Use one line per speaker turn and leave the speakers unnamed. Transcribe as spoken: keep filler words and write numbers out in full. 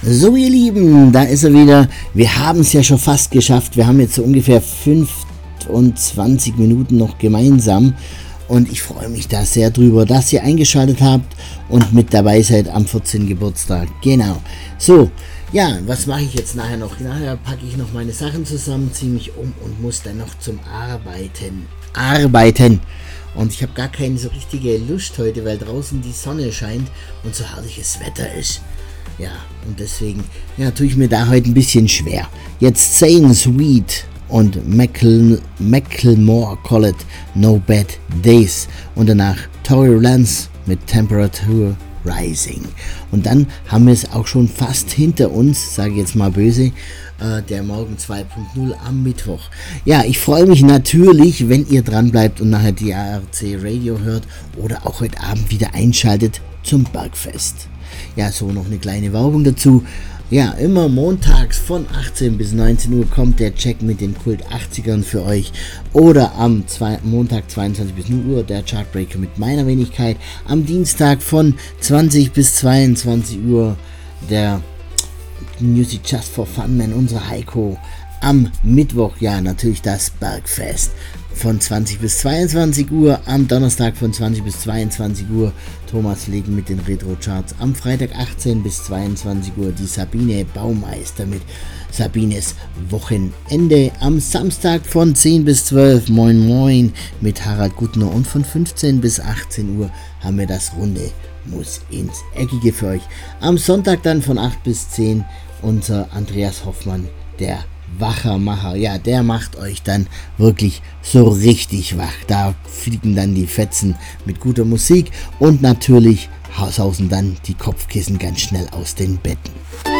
So ihr Lieben, da ist er wieder. Wir haben es ja schon fast geschafft. Wir haben jetzt so ungefähr fünfundzwanzig Minuten noch gemeinsam. Und ich freue mich da sehr drüber, dass ihr eingeschaltet habt und mit dabei seid am vierzehnten Geburtstag. Genau. So, ja, was mache ich jetzt nachher noch? Nachher packe ich noch meine Sachen zusammen, ziehe mich um und muss dann noch zum Arbeiten. Arbeiten. Und ich habe gar keine so richtige Lust heute, weil draußen die Sonne scheint und so herrliches Wetter ist. Ja, und deswegen ja, tue ich mir da heute ein bisschen schwer. Jetzt Zane Sweet und Macklemore Call It No Bad Days. Und danach Tory Lanez mit Temperature Rising. Und dann haben wir es auch schon fast hinter uns, sage ich jetzt mal böse, äh, der Morgen zwei Punkt null am Mittwoch. Ja, ich freue mich natürlich, wenn ihr dran bleibt und nachher die A R C Radio hört oder auch heute Abend wieder einschaltet zum Bergfest. Ja, so noch eine kleine Werbung dazu. Ja, immer montags von achtzehn bis neunzehn Uhr kommt der Check mit den Kult achtzigern für euch. Oder am zwei, Montag zweiundzwanzig bis null Uhr der Chartbreaker mit meiner Wenigkeit. Am Dienstag von zwanzig bis zweiundzwanzig Uhr der Music Just for Fun Man, unser Heiko. Am Mittwoch, ja, natürlich das Bergfest von zwanzig bis zweiundzwanzig Uhr. Am Donnerstag von zwanzig bis zweiundzwanzig Uhr Thomas Legen mit den Retro-Charts. Am Freitag achtzehn bis zweiundzwanzig Uhr die Sabine Baumeister mit Sabines Wochenende. Am Samstag von zehn bis zwölf Moin Moin mit Harald Gutner. Und von fünfzehn bis achtzehn Uhr haben wir das Runde Muss ins Eckige für euch. Am Sonntag dann von acht bis zehn unser Andreas Hoffmann, der Wachermacher, ja, der macht euch dann wirklich so richtig wach. Da fliegen dann die Fetzen mit guter Musik und natürlich sausen dann die Kopfkissen ganz schnell aus den Betten.